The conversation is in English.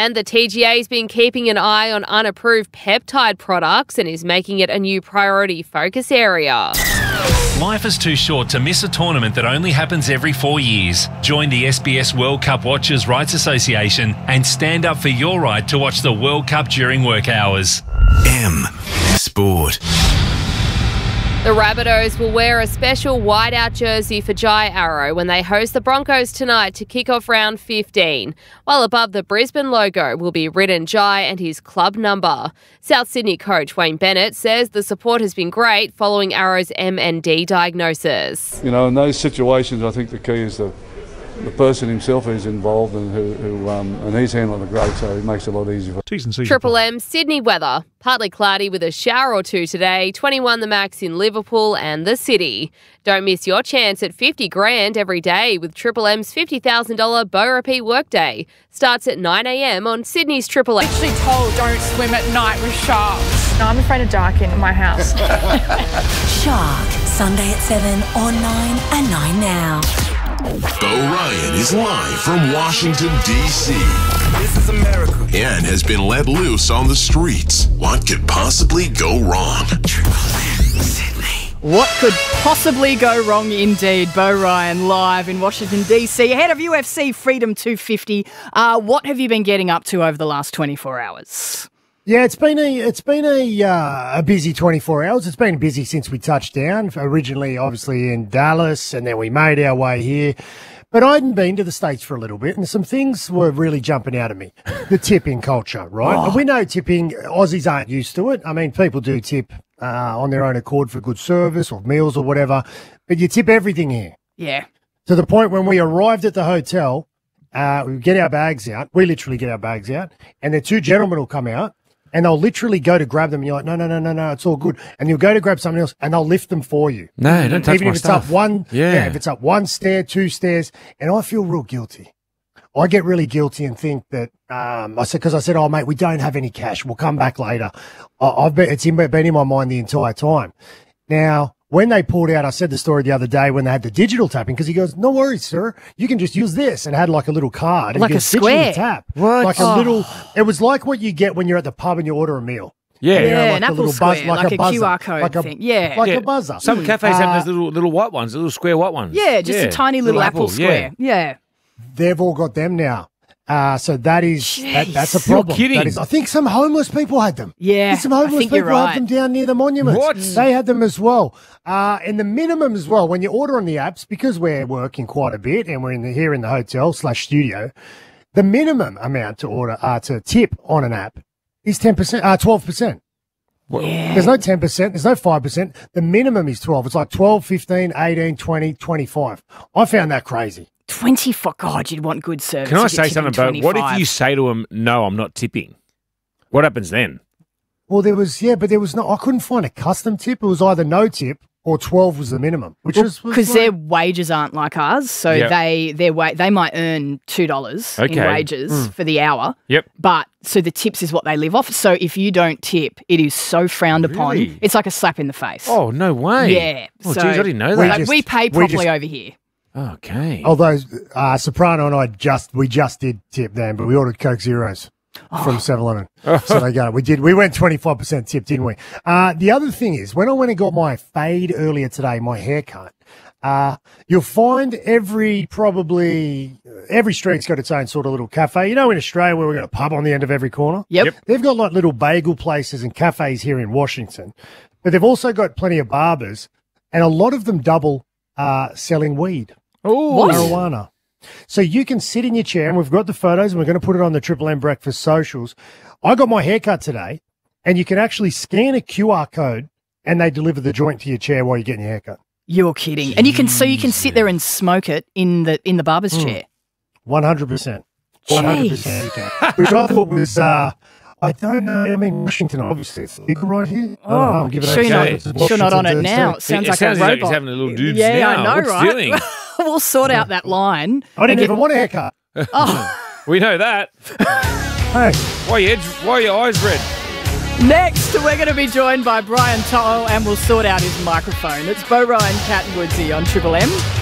And the TGA's been keeping an eye on unapproved peptide products and is making it a new priority focus area. Life is too short to miss a tournament that only happens every 4 years. Join the SBS World Cup Watchers' Rights Association and stand up for your right to watch the World Cup during work hours. M Sport. The Rabbitohs will wear a special whiteout jersey for Jai Arrow when they host the Broncos tonight to kick off round 15, while above the Brisbane logo will be written Jai and his club number. South Sydney coach Wayne Bennett says the support has been great following Arrow's MND diagnosis. You know, in those situations, I think the key is the person himself who's involved and and he's handling it great, so it makes it a lot easier. Triple M Sydney weather. Partly cloudy with a shower or two today, 21 the max in Liverpool and the city. Don't miss your chance at $50,000 every day with Triple M's $50,000 Beau Repeat Workday. Starts at 9 a.m. on Sydney's Triple M. Literally told don't swim at night with sharks. No, I'm afraid of dark in my house. Shark, Sunday at 7 on 9 and 9 now. Beau Ryan is live from Washington, D.C. This is America. And has been let loose on the streets. What could possibly go wrong? Triple M, Sydney. What could possibly go wrong indeed? Beau Ryan live in Washington, D.C. Ahead of UFC Freedom 250. What have you been getting up to over the last 24 hours? Yeah, it's been a busy 24 hours. It's been busy since we touched down. Originally, obviously, in Dallas, and then we made our way here. But I hadn't been to the States for a little bit, and some things were really jumping out at me. The tipping culture, right? Oh. We know tipping, Aussies aren't used to it. I mean, people do tip on their own accord for good service or meals or whatever, but you tip everything here. Yeah. To the point when we arrived at the hotel, we get our bags out. We literally get our bags out, and the two gentlemen will come out. And they'll literally go to grab them, and you're like, no, it's all good. And you'll go to grab something else, and they'll lift them for you. No, don't touch Even my if it's stuff. up one, if it's up one stair, two stairs, and I feel real guilty. I get really guilty and think that I said, oh mate, we don't have any cash. We'll come back later. It's been in my mind the entire time. Now, when they pulled out, I said the story the other day when they had the digital tapping, because he goes, no worries, sir. You can just use this, and had like a little card. Like and a square. Tap. What? Like a little, it was like what you get when you're at the pub and you order a meal. Yeah. You know, like an a Apple little Square, like a buzzer, QR code thing. Yeah. Like a buzzer. Some cafes have those little white ones, little square white ones. Yeah, just a tiny little Apple Square. Yeah. They've all got them now. So that's a problem. You're kidding. That is, I think some homeless people had them. Yeah, Some homeless people had them down near the monuments. What? They had them as well. And the minimum as well, when you order on the apps, because we're working quite a bit and we're here in the hotel/studio, the minimum amount to order to tip on an app is 12%. Yeah. There's no 10%, there's no 5%. The minimum is 12. It's like 12, 15, 18, 20, 25. I found that crazy. 24. God, you'd want good service. Can I to say get something tipping about what 25? if you say to them, no, I'm not tipping? What happens then? Well, there was no, I couldn't find a custom tip. It was either no tip or 12 was the minimum, which was because like, their wages aren't like ours, so they might earn $2 in wages for the hour. Yep. But so the tips is what they live off. So if you don't tip, it is so frowned upon. Really? It's like a slap in the face. Oh, no way. Yeah. Oh, so geez, I didn't know that. we pay properly over here. Okay. Although Soprano and I just did tip then, but we ordered Coke Zeros from 7-Eleven. So they got it. We went 25% tip, didn't we? The other thing is, when I went and got my fade earlier today, my haircut, you'll find every street's got its own sort of little cafe. You know, in Australia where we've got a pub on the end of every corner? Yep. They've got like little bagel places and cafes here in Washington, but they've also got plenty of barbers, and a lot of them double selling weed. Oh, marijuana. So you can sit in your chair, and we've got the photos, and we're going to put it on the Triple M Breakfast socials. I got my haircut today, and you can actually scan a QR code, and they deliver the joint to your chair while you're getting your haircut. You're kidding. And you can sit there and smoke it in the barber's chair. 100%. 100%. Which I thought was, I don't know. I mean, Washington, obviously, it's legal right here. Oh, sure not on it now. It sounds like a robot. Like he's having a little doobs yeah, now. I know, What's right? doing? We'll sort out that line. I didn't even want a haircut. We know that. Hey. Why are your eyes red? Next, we're going to be joined by Brian To'o, and we'll sort out his microphone. It's Beau Ryan, Cat and Woodsy on Triple M.